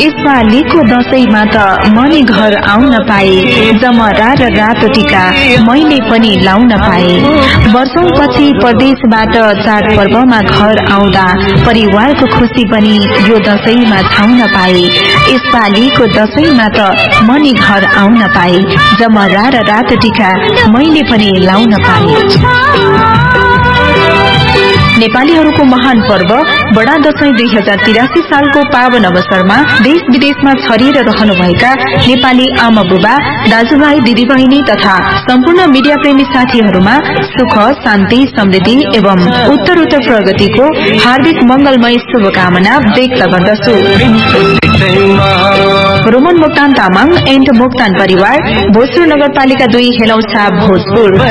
यसपालिको दशैंमा त मनी घर आउन पाए, जमरा र रातो टीका मैले पनि लाउन पाए। वर्षौंपछि परदेशबाट चाडपर्वमा घर आउँदा परिवारको खुशी पनि यो दशैंमा छाउन पाए। यसपालिको दशैंमा त मनी घर आउन पाए, जमरा र रातो टीका मैले पनि लाउन पाए। नेपालीहरूको महान पर्व बडा दशैं 2083 सालको पावन अवसरमा देश विदेशमा छरिएर रहनुभएका नेपाली आमा बुबा, दाजुभाइ, दिदीबहिनी तथा सम्पूर्ण मीडिया प्रेमी साथीहरूमा सुख, शान्ति, समृद्धि एवं उत्तरोत्तर प्रगतिको हार्दिक मंगलमय शुभकामना व्यक्त गर्दछु। रोमन मोक्तान तामाङ एन्ड मोक्तान परिवार, भोजपुर नगरपालिका 2 हेलौछा, भोजपुर।